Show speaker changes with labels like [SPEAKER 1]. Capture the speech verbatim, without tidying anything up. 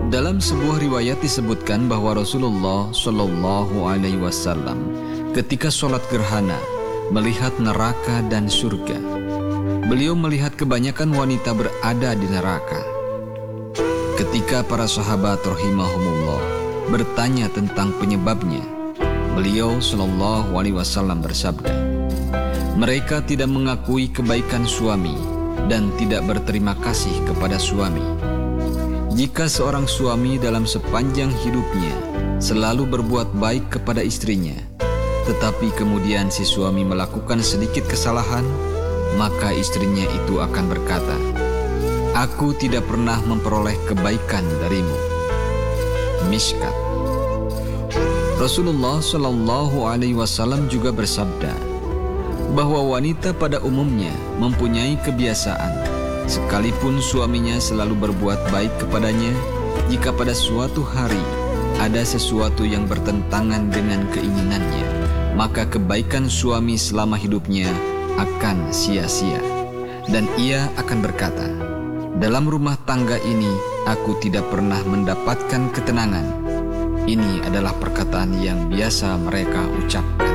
[SPEAKER 1] Dalam sebuah riwayat disebutkan bahwa Rasulullah Shallallahu Alaihi Wasallam ketika sholat gerhana melihat neraka dan surga. Beliau melihat kebanyakan wanita berada di neraka. Ketika para sahabat rahimahumullah bertanya tentang penyebabnya, beliau Shallallahu Alaihi Wasallam bersabda, mereka tidak mengakui kebaikan suami dan tidak berterima kasih kepada suami. Jika seorang suami dalam sepanjang hidupnya selalu berbuat baik kepada istrinya, tetapi kemudian si suami melakukan sedikit kesalahan, maka istrinya itu akan berkata, "Aku tidak pernah memperoleh kebaikan darimu." Mishkat. Rasulullah Shallallahu Alaihi Wasallam juga bersabda bahwa wanita pada umumnya mempunyai kebiasaan, sekalipun suaminya selalu berbuat baik kepadanya, jika pada suatu hari ada sesuatu yang bertentangan dengan keinginannya, maka kebaikan suami selama hidupnya akan sia-sia. Dan ia akan berkata, dalam rumah tangga ini aku tidak pernah mendapatkan ketenangan. Ini adalah perkataan yang biasa mereka ucapkan.